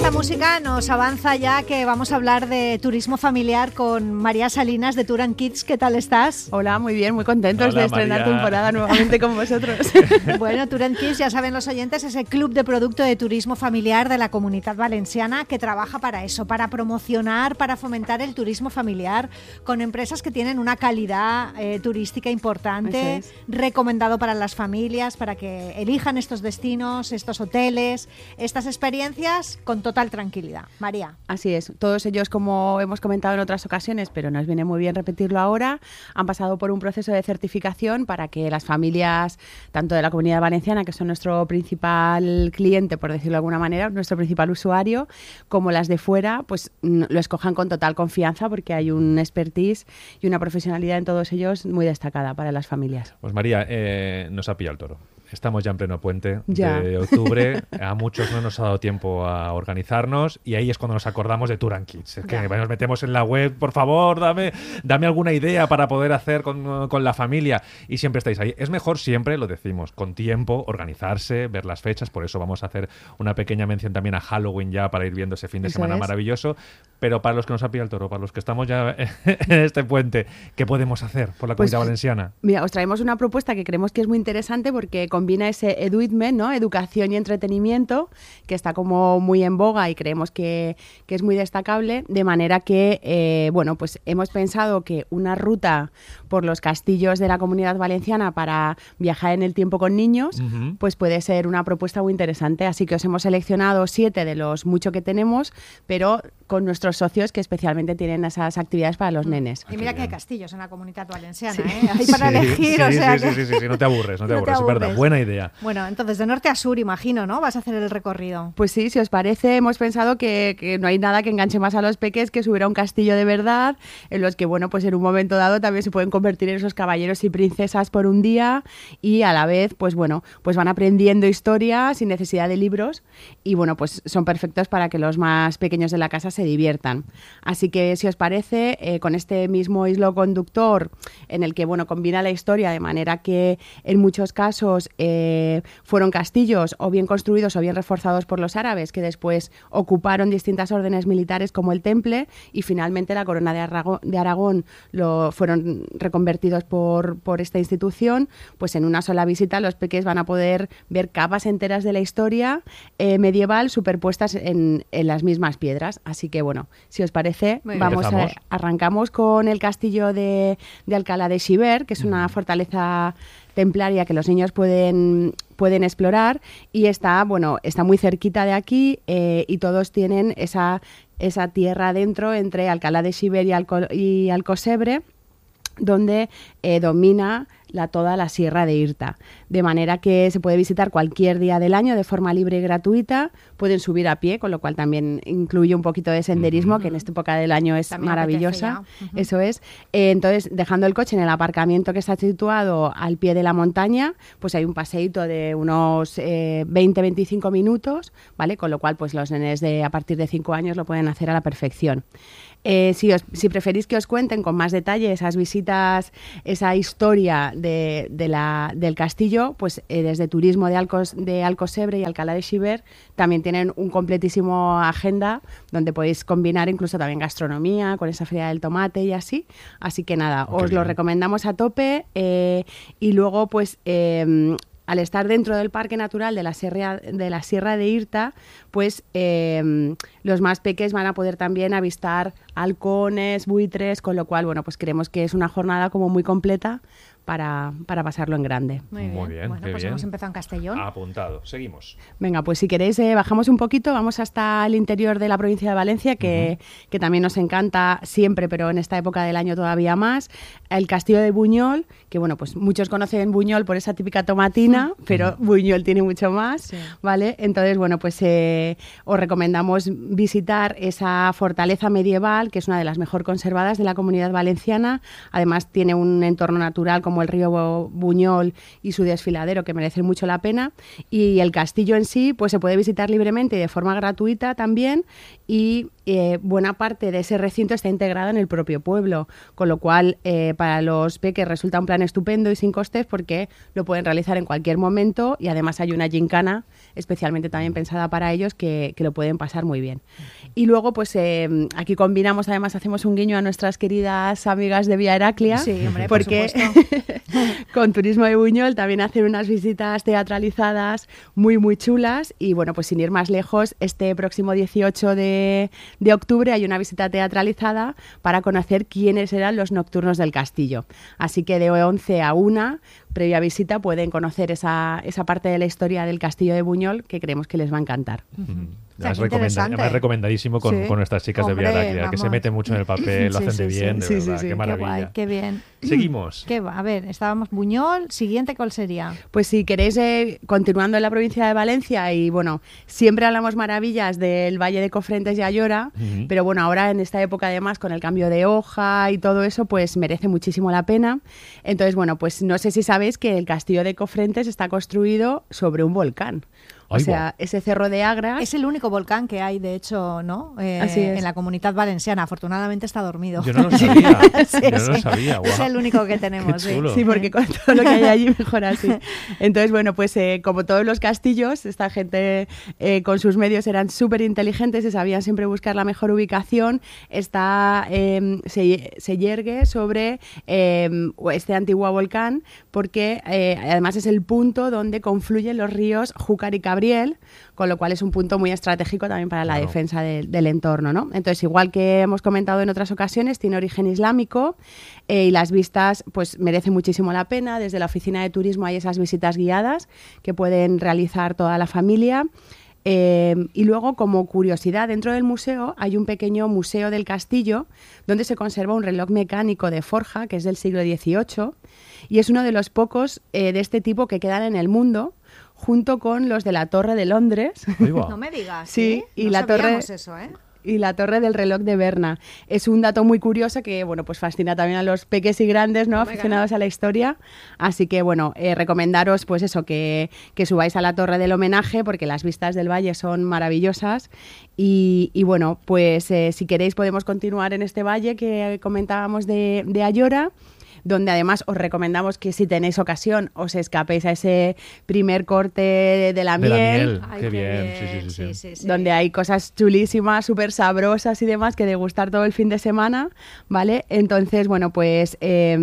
esta música nos avanza ya que vamos a hablar de turismo familiar con María Salinas de Tour and Kids. ¿Qué tal estás? Hola, muy bien, muy contentos Hola, de estrenar María. temporada nuevamente con vosotros. Bueno, Tour and Kids, ya saben los oyentes, es el club de producto de turismo familiar de la Comunidad Valenciana que trabaja para eso, para promocionar, para fomentar el turismo familiar con empresas que tienen una calidad turística importante, Eso es. recomendado para las familias, para que elijan estos destinos, estos hoteles, estas experiencias con total tranquilidad. María. Así es, todos ellos, como hemos comentado en otras ocasiones, pero nos viene muy bien repetirlo ahora, han pasado por un proceso de certificación para que las familias, tanto de la Comunidad Valenciana, que son nuestro principal cliente, por decirlo de alguna manera, nuestro principal usuario, como las de fuera, pues lo escojan con total confianza porque hay un expertise y una profesionalidad en todos ellos muy destacada para las familias. Pues María, nos ha pillado el toro. Estamos ya en pleno puente Ya. de octubre. A muchos no nos ha dado tiempo a organizarnos y ahí es cuando nos acordamos de Tour and Kids. Es que Ya. nos metemos en la web, por favor, dame alguna idea para poder hacer con la familia. Y siempre estáis ahí. Es mejor siempre, lo decimos, con tiempo, organizarse, ver las fechas. Por eso vamos a hacer una pequeña mención también a Halloween ya para ir viendo ese fin de Eso semana es. maravilloso. Pero para los que nos ha pillado el toro, para los que estamos ya en este puente, ¿qué podemos hacer por la Pues, Comunidad Valenciana? Mira, os traemos una propuesta que creemos que es muy interesante porque combina ese edutment, ¿no? Educación y entretenimiento, que está como muy en boga y creemos que es muy destacable, de manera que, bueno, pues hemos pensado que una ruta por los castillos de la Comunidad Valenciana para viajar en el tiempo con niños, Ujú. pues puede ser una propuesta muy interesante. Así que os hemos seleccionado 7 de los mucho que tenemos, pero con nuestros socios que especialmente tienen esas actividades para los nenes. Y mira qué que hay bien. castillos en la Comunidad Valenciana, Hay para Sí, elegir, sí, o sea sí, que... sí, no te aburres, no te No te aburres, es verdad, aburres. buena idea. Bueno, entonces de norte a sur, imagino, ¿no? Vas a hacer el recorrido. Pues sí, si os parece, hemos pensado que no hay nada que enganche más a los peques que subir a un castillo de verdad, en los que, bueno, pues en un momento dado también se pueden convertir en esos caballeros y princesas por un día y a la vez, pues bueno, pues van aprendiendo historia sin necesidad de libros y, bueno, pues son perfectos para que los más pequeños de la casa se diviertan. Así que, si os parece, con este mismo hilo conductor en el que, bueno, combina la historia de manera que en muchos casos fueron castillos o bien construidos o bien reforzados por los árabes que después ocuparon distintas órdenes militares como el Temple y finalmente la corona de Aragón lo fueron reconvertidos por esta institución, pues en una sola visita los peques van a poder ver capas enteras de la historia medieval superpuestas en las mismas piedras. Así que, bueno, si os parece, Muy bien. arrancamos con el castillo de Alcalá de Xiver, que es una fortaleza templaria que los niños pueden explorar y está muy cerquita de aquí y todos tienen esa tierra dentro entre Alcalá de Xiver y Alcosebre, donde domina toda la Sierra de Irta, de manera que se puede visitar cualquier día del año de forma libre y gratuita, pueden subir a pie, con lo cual también incluye un poquito de senderismo, que en esta época del año es También maravillosa, apetece ya. eso es. Entonces, dejando el coche en el aparcamiento que está situado al pie de la montaña, pues hay un paseíto de unos 20-25 minutos, ¿vale? Con lo cual, pues los nenes a partir de 5 años lo pueden hacer a la perfección. Si preferís que os cuenten con más detalle esas visitas, esa historia del castillo, pues desde Turismo de Alcosebre y Alcalá de Xiver también tienen un completísimo agenda donde podéis combinar incluso también gastronomía con esa feria del tomate y así. Así que nada, Oh, qué os lo bien. recomendamos a tope y luego pues... al estar dentro del Parque Natural de la Sierra de Irta, pues los más peques van a poder también avistar halcones, buitres, con lo cual, bueno, pues creemos que es una jornada como muy completa para pasarlo en grande. Muy Muy bien. bien, Bueno, qué pues bien. hemos empezado en Castellón. Apuntado, seguimos. Venga, pues si queréis bajamos un poquito, vamos hasta el interior de la provincia de Valencia, que también nos encanta siempre, pero en esta época del año todavía más. El Castillo de Buñol, que bueno, pues muchos conocen Buñol por esa típica tomatina, pero Buñol tiene mucho más, Sí. ¿vale? Entonces, bueno, pues os recomendamos visitar esa fortaleza medieval, que es una de las mejor conservadas de la Comunidad Valenciana. Además, tiene un entorno natural como el río Buñol y su desfiladero que merecen mucho la pena, y el castillo en sí pues se puede visitar libremente y de forma gratuita también, y buena parte de ese recinto está integrado en el propio pueblo, con lo cual para los peques resulta un plan estupendo y sin costes porque lo pueden realizar en cualquier momento y además hay una gincana especialmente también pensada para ellos que lo pueden pasar muy bien. Y luego pues aquí combinamos, además hacemos un guiño a nuestras queridas amigas de Vía Heraclia, Sí, hombre, porque por supuesto. con Turismo de Buñol también hacen unas visitas teatralizadas muy muy chulas y bueno, pues sin ir más lejos, este próximo 18 de octubre hay una visita teatralizada para conocer quiénes eran los nocturnos del castillo. Así que de 11 a 1, previa visita, pueden conocer esa parte de la historia del castillo de Buñol que creemos que les va a encantar. Además, qué interesante. además recomendadísimo con, Sí. con nuestras chicas Hombre, de Vía Heraclia, que se vamos. meten mucho en el papel, lo Sí, hacen sí, de sí. bien, de Sí, sí, verdad, sí. qué Qué maravilla. Qué guay, qué bien. Seguimos. ¿Qué va? A ver, estábamos Buñol. Siguiente, ¿cuál sería? Pues si queréis, continuando en la provincia de Valencia, y bueno, siempre hablamos maravillas del Valle de Cofrentes y Ayora, Ujú. pero bueno, ahora en esta época además con el cambio de hoja y todo eso, pues merece muchísimo la pena. Entonces, bueno, pues no sé si sabéis que el castillo de Cofrentes está construido sobre un volcán. O Ahí sea, va. ese cerro de Agras... Es el único volcán que hay, de hecho, ¿no? Así es. En la Comunidad Valenciana. Afortunadamente está dormido. Yo no lo sabía. Sí, Yo no lo sí. sabía. Es Guau. el único que Qué tenemos. sí. chulo. Sí, porque con todo lo que hay allí mejor así. Entonces, bueno, pues como todos los castillos, esta gente con sus medios eran súper inteligentes y sabían siempre buscar la mejor ubicación. Se yergue sobre este antiguo volcán porque además es el punto donde confluyen los ríos Júcar y Cabriel, con lo cual es un punto muy estratégico también para la Claro. defensa del entorno, ¿no? Entonces, igual que hemos comentado en otras ocasiones, tiene origen islámico y las vistas pues merecen muchísimo la pena. Desde la oficina de turismo hay esas visitas guiadas que pueden realizar toda la familia. Y luego, como curiosidad, dentro del museo hay un pequeño museo del castillo donde se conserva un reloj mecánico de forja que es del siglo XVIII y es uno de los pocos de este tipo que quedan en el mundo, junto con los de la Torre de Londres. Ahí va. No me digas. Sí, y No la torre- sabíamos eso, ¿eh? y la torre del reloj de Berna. Es un dato muy curioso que, bueno, pues fascina también a los peques y grandes, ¿no? Omega, Aficionados a la historia. Así que, bueno, recomendaros, pues eso, que subáis a la torre del homenaje porque las vistas del valle son maravillosas. Y bueno, pues si queréis podemos continuar en este valle que comentábamos de Ayora, donde además os recomendamos que si tenéis ocasión os escapéis a ese primer corte de la De la miel. miel. Ay, Qué bien. Sí. Donde hay cosas chulísimas, súper sabrosas y demás que degustar todo el fin de semana, ¿vale? Entonces, bueno, pues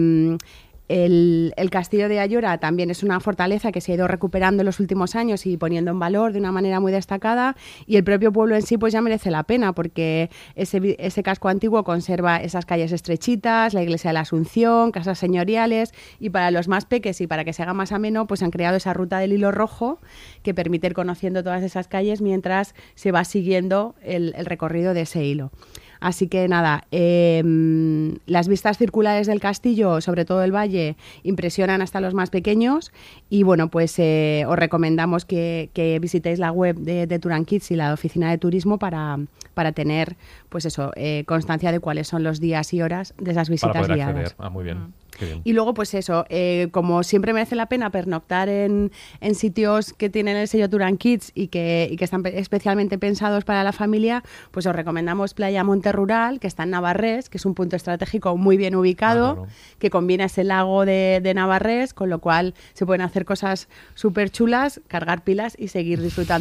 el castillo de Ayora también es una fortaleza que se ha ido recuperando en los últimos años y poniendo en valor de una manera muy destacada, y el propio pueblo en sí pues ya merece la pena porque ese casco antiguo conserva esas calles estrechitas, la iglesia de la Asunción, casas señoriales, y para los más peques y para que se haga más ameno pues han creado esa ruta del hilo rojo que permite ir conociendo todas esas calles mientras se va siguiendo el recorrido de ese hilo. Así que nada, las vistas circulares del castillo, sobre todo el valle, impresionan hasta los más pequeños y bueno, pues os recomendamos que visitéis la web de Turan Kids y la oficina de turismo para tener pues eso, constancia de cuáles son los días y horas de esas Para visitas poder guiadas. acceder. Ah, muy bien. Qué bien. Y luego, pues eso, como siempre merece la pena pernoctar en sitios que tienen el sello Turan Kids y que están especialmente pensados para la familia, pues os recomendamos Playa Monte Rural, que está en Navarrés, que es un punto estratégico muy bien ubicado, Claro. que combina ese lago de Navarrés, con lo cual se pueden hacer cosas súper chulas, cargar pilas y seguir disfrutando